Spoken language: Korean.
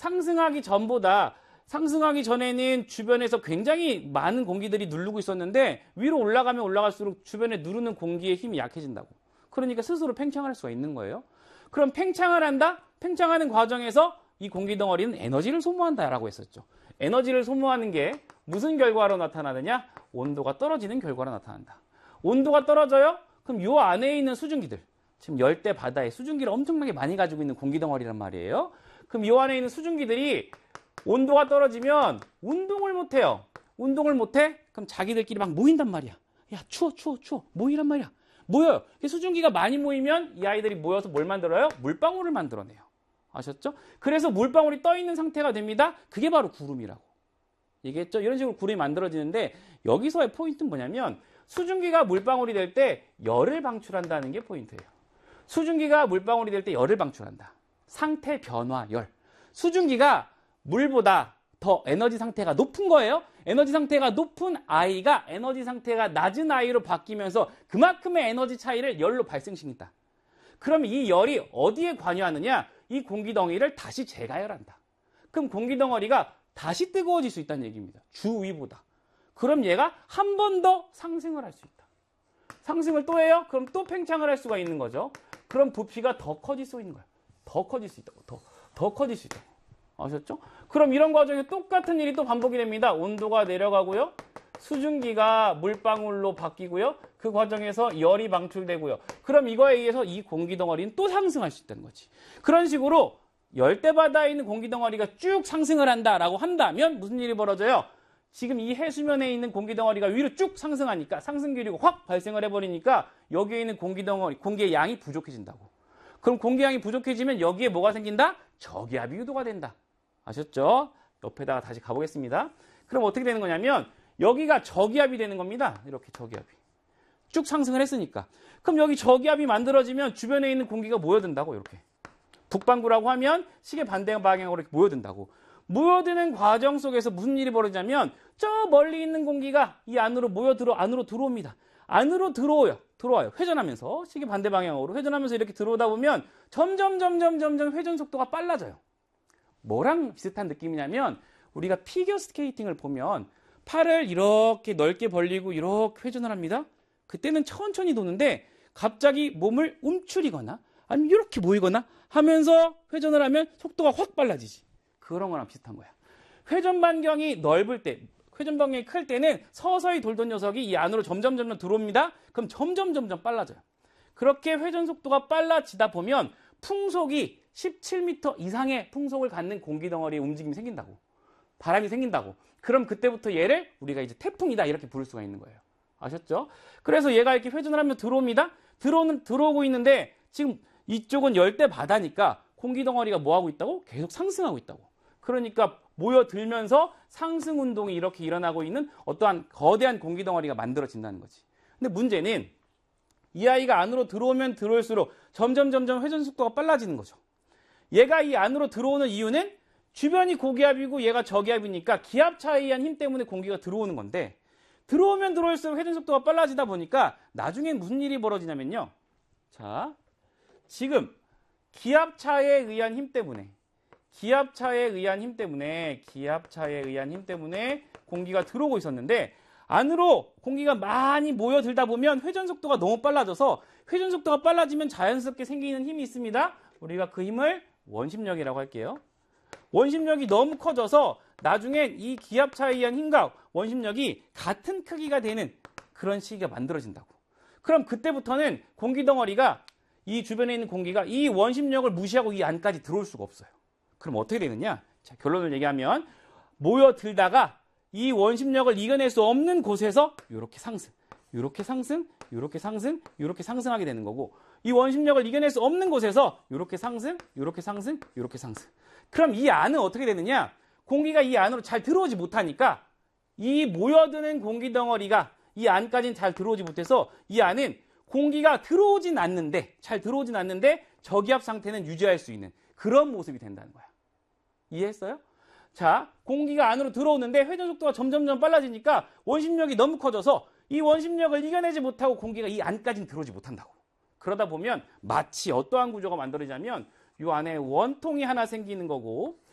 상승하기 전에는 주변에서 굉장히 많은 공기들이 누르고 있었는데 위로 올라가면 올라갈수록 주변에 누르는 공기의 힘이 약해진다고. 그러니까 스스로 팽창할 수가 있는 거예요. 그럼 팽창을 한다? 팽창하는 과정에서 이 공기 덩어리는 에너지를 소모한다라고 했었죠. 에너지를 소모하는 게 무슨 결과로 나타나느냐? 온도가 떨어지는 결과로 나타난다. 온도가 떨어져요? 그럼 요 안에 있는 수증기들, 지금 열대 바다에 수증기를 엄청나게 많이 가지고 있는 공기 덩어리란 말이에요. 그럼 요 안에 있는 수증기들이 온도가 떨어지면 운동을 못해요. 운동을 못해? 그럼 자기들끼리 막 모인단 말이야. 야, 추워. 모이란 말이야. 모여요. 수증기가 많이 모이면 이 아이들이 모여서 뭘 만들어요? 물방울을 만들어내요. 아셨죠? 그래서 물방울이 떠 있는 상태가 됩니다. 그게 바로 구름이라고. 얘기했죠? 이런 식으로 구름이 만들어지는데 여기서의 포인트는 뭐냐면 수증기가 물방울이 될 때 열을 방출한다는 게 포인트예요. 수증기가 물방울이 될 때 열을 방출한다. 상태 변화 열. 수증기가 물보다 더 에너지 상태가 높은 거예요. 에너지 상태가 높은 아이가 에너지 상태가 낮은 아이로 바뀌면서 그만큼의 에너지 차이를 열로 발생시킨다. 그럼 이 열이 어디에 관여하느냐? 이 공기덩어리를 다시 재가열한다. 그럼 공기덩어리가 다시 뜨거워질 수 있다는 얘기입니다. 주위보다. 그럼 얘가 한 번 더 상승을 할 수 있다. 상승을 또 해요? 그럼 또 팽창을 할 수가 있는 거죠. 그럼 부피가 더 커질 수 있는 거예요. 더 커질 수 있다고. 더 커질 수 있다고. 아셨죠? 그럼 이런 과정에 똑같은 일이 또 반복이 됩니다. 온도가 내려가고요. 수증기가 물방울로 바뀌고요. 그 과정에서 열이 방출되고요. 그럼 이거에 의해서 이 공기덩어리는 또 상승할 수 있다는 거지. 그런 식으로 열대바다에 있는 공기덩어리가 쭉 상승을 한다라고 한다면 무슨 일이 벌어져요? 지금 이 해수면에 있는 공기덩어리가 위로 쭉 상승하니까 상승기류가 확 발생을 해버리니까 여기에 있는 공기덩어리, 공기의 양이 부족해진다고. 그럼 공기 양이 부족해지면 여기에 뭐가 생긴다? 저기압이 유도가 된다. 아셨죠? 옆에다가 다시 가보겠습니다. 그럼 어떻게 되는 거냐면 여기가 저기압이 되는 겁니다. 이렇게 저기압이. 쭉 상승을 했으니까. 그럼 여기 저기압이 만들어지면 주변에 있는 공기가 모여든다고 이렇게. 북반구라고 하면 시계 반대 방향으로 이렇게 모여든다고. 모여드는 과정 속에서 무슨 일이 벌어지냐면 저 멀리 있는 공기가 이 안으로 안으로 들어옵니다. 안으로 들어와요. 회전하면서 시계 반대 방향으로 회전하면서 이렇게 들어오다 보면 점점 회전 속도가 빨라져요. 뭐랑 비슷한 느낌이냐면 우리가 피겨 스케이팅을 보면 팔을 이렇게 넓게 벌리고 이렇게 회전을 합니다. 그때는 천천히 도는데 갑자기 몸을 움츠리거나 아니면 이렇게 모이거나 하면서 회전을 하면 속도가 확 빨라지지. 그런 거랑 비슷한 거야. 회전 반경이 넓을 때, 회전 반경이 클 때는 서서히 돌던 녀석이 이 안으로 점점 들어옵니다. 그럼 점점 빨라져요. 그렇게 회전 속도가 빨라지다 보면 풍속이 17m 이상의 풍속을 갖는 공기덩어리의 움직임이 생긴다고. 바람이 생긴다고. 그럼 그때부터 얘를 우리가 이제 태풍이다 이렇게 부를 수가 있는 거예요. 아셨죠? 그래서 얘가 이렇게 회전을 하면 들어옵니다. 들어오고 있는데 지금 이쪽은 열대 바다니까 공기덩어리가 뭐하고 있다고? 계속 상승하고 있다고. 그러니까 모여들면서 상승 운동이 이렇게 일어나고 있는 어떠한 거대한 공기덩어리가 만들어진다는 거지. 근데 문제는 이 아이가 안으로 들어오면 들어올수록 점점 회전 속도가 빨라지는 거죠. 얘가 이 안으로 들어오는 이유는 주변이 고기압이고 얘가 저기압이니까 기압차에 의한 힘 때문에 공기가 들어오는 건데 들어오면 들어올수록 회전 속도가 빨라지다 보니까 나중엔 무슨 일이 벌어지냐면요. 자, 지금 기압차에 의한 힘 때문에 공기가 들어오고 있었는데 안으로 공기가 많이 모여들다 보면 회전 속도가 너무 빨라져서 회전 속도가 빨라지면 자연스럽게 생기는 힘이 있습니다. 우리가 그 힘을 원심력이라고 할게요. 원심력이 너무 커져서 나중엔 이 기압차에 의한 힘과 원심력이 같은 크기가 되는 그런 시기가 만들어진다고. 그럼 그때부터는 공기덩어리가 이 주변에 있는 공기가 이 원심력을 무시하고 이 안까지 들어올 수가 없어요. 그럼 어떻게 되느냐? 자, 결론을 얘기하면 모여들다가 이 원심력을 이겨낼 수 없는 곳에서 이렇게 상승하게 되는 거고 이 원심력을 이겨낼 수 없는 곳에서 이렇게 상승. 그럼 이 안은 어떻게 되느냐? 공기가 이 안으로 잘 들어오지 못하니까 이 모여드는 공기덩어리가 이 안까지는 잘 들어오지 못해서 이 안은 공기가 잘 들어오진 않는데 저기압 상태는 유지할 수 있는 그런 모습이 된다는 거야. 이해했어요? 자, 공기가 안으로 들어오는데 회전 속도가 점점 빨라지니까 원심력이 너무 커져서 이 원심력을 이겨내지 못하고 공기가 이 안까지는 들어오지 못한다고. 그러다 보면 마치 어떠한 구조가 만들어지냐면 이 안에 원통이 하나 생기는 거고